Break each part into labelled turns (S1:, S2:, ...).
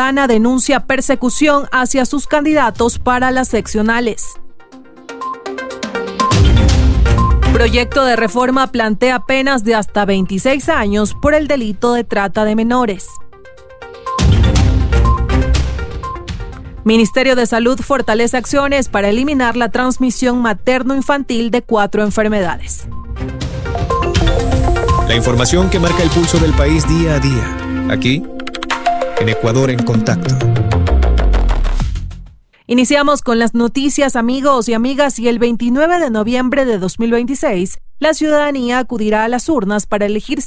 S1: Ciudadana denuncia persecución hacia sus candidatos para las seccionales. Proyecto de reforma plantea penas de hasta 26 años por el delito de trata de menores. Ministerio de Salud fortalece acciones para eliminar la transmisión materno-infantil de 4 enfermedades.
S2: La información que marca el pulso del país día a día. Aquí, en Ecuador en Contacto.
S1: Iniciamos con las noticias, amigos y amigas, y el 29 de noviembre de 2026, la ciudadanía acudirá a las urnas para elegir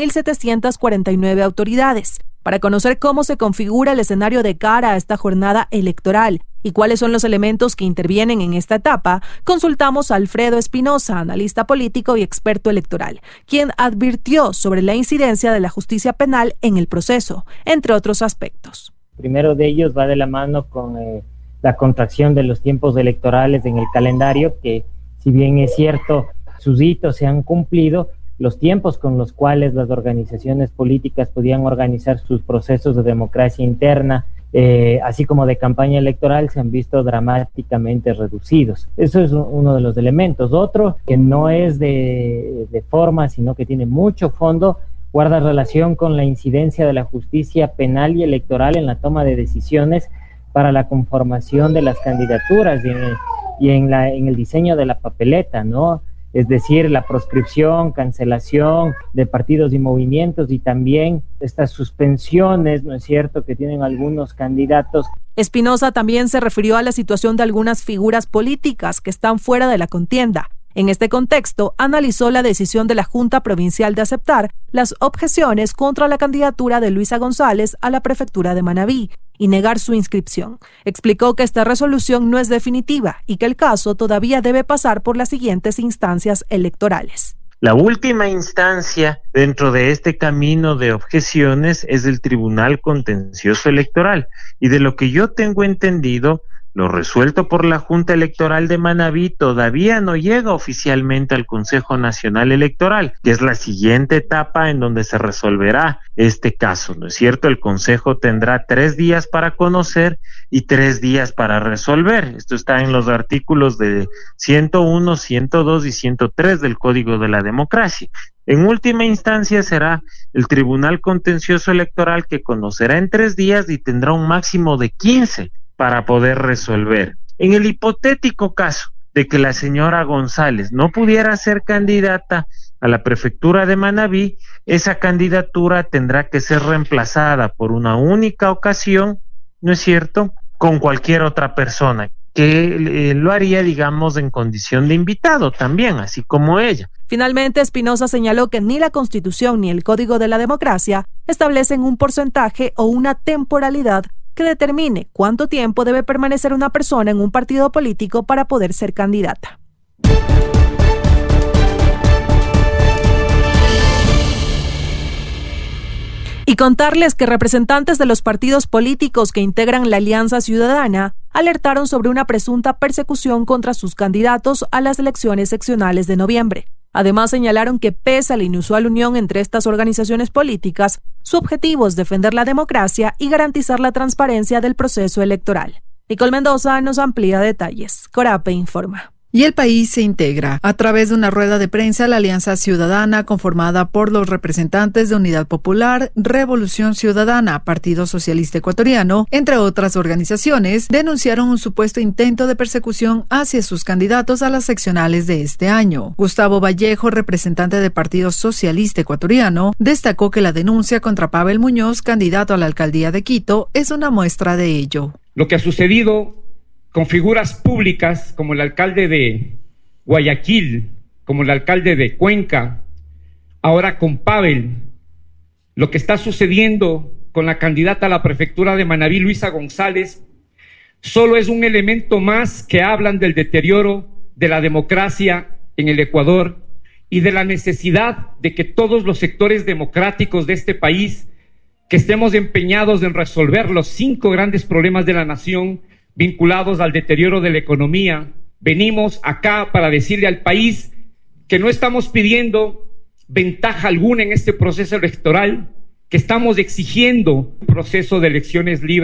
S1: 5.749 autoridades. Para conocer cómo se configura el escenario de cara a esta jornada electoral y cuáles son los elementos que intervienen en esta etapa, consultamos a Alfredo Espinosa, analista político y experto electoral, quien advirtió sobre la incidencia de la justicia penal en el proceso, entre otros aspectos.
S3: Primero de ellos va de la mano con la contracción de los tiempos electorales en el calendario, que si bien es cierto, sus hitos se han cumplido, los tiempos con los cuales las organizaciones políticas podían organizar sus procesos de democracia interna, así como de campaña electoral, se han visto dramáticamente reducidos. Eso es uno de los elementos. Otro, que no es de forma, sino que tiene mucho fondo, guarda relación con la incidencia de la justicia penal y electoral en la toma de decisiones para la conformación de las candidaturas y en el diseño de la papeleta, ¿no? Es decir, la proscripción, cancelación de partidos y movimientos, y también estas suspensiones, ¿no es cierto?, que tienen algunos candidatos.
S1: Espinosa también se refirió a la situación de algunas figuras políticas que están fuera de la contienda. En este contexto, analizó la decisión de la Junta Provincial de aceptar las objeciones contra la candidatura de Luisa González a la prefectura de Manabí y negar su inscripción. Explicó que esta resolución no es definitiva y que el caso todavía debe pasar por las siguientes instancias electorales.
S4: La última instancia dentro de este camino de objeciones es el Tribunal Contencioso Electoral, y de lo que yo tengo entendido, lo resuelto por la Junta Electoral de Manabí todavía no llega oficialmente al Consejo Nacional Electoral, que es la siguiente etapa en donde se resolverá este caso, ¿no es cierto? El Consejo tendrá 3 días para conocer y 3 días para resolver. Esto está en los artículos de 101, 102 y 103 del Código de la Democracia. En última instancia será el Tribunal Contencioso Electoral que conocerá en 3 días y tendrá un máximo de 15 para poder resolver. En el hipotético caso de que la señora González no pudiera ser candidata a la prefectura de Manabí, esa candidatura tendrá que ser reemplazada por una única ocasión, ¿no es cierto?, con cualquier otra persona, que lo haría, digamos, en condición de invitado también, así como ella.
S1: Finalmente, Espinosa señaló que ni la Constitución ni el Código de la Democracia establecen un porcentaje o una temporalidad que determine cuánto tiempo debe permanecer una persona en un partido político para poder ser candidata. Y contarles que representantes de los partidos políticos que integran la Alianza Ciudadana alertaron sobre una presunta persecución contra sus candidatos a las elecciones seccionales de noviembre. Además, señalaron que pese a la inusual unión entre estas organizaciones políticas, su objetivo es defender la democracia y garantizar la transparencia del proceso electoral. Nicole Mendoza nos amplía detalles. Corape informa.
S5: Y el país se integra a través de una rueda de prensa. La Alianza Ciudadana, conformada por los representantes de Unidad Popular, Revolución Ciudadana, Partido Socialista Ecuatoriano, entre otras organizaciones, denunciaron un supuesto intento de persecución hacia sus candidatos a las seccionales de este año. Gustavo Vallejo, representante del Partido Socialista Ecuatoriano, destacó que la denuncia contra Pavel Muñoz, candidato a la alcaldía de Quito, es una muestra de ello.
S6: Lo que ha sucedido con figuras públicas como el alcalde de Guayaquil, como el alcalde de Cuenca, ahora con Pavel, lo que está sucediendo con la candidata a la prefectura de Manabí, Luisa González, solo es un elemento más que hablan del deterioro de la democracia en el Ecuador y de la necesidad de que todos los sectores democráticos de este país, que estemos empeñados en resolver los 5 grandes problemas de la nación vinculados al deterioro de la economía. Venimos acá para decirle al país que no estamos pidiendo ventaja alguna en este proceso electoral, que estamos exigiendo un proceso de elecciones libres.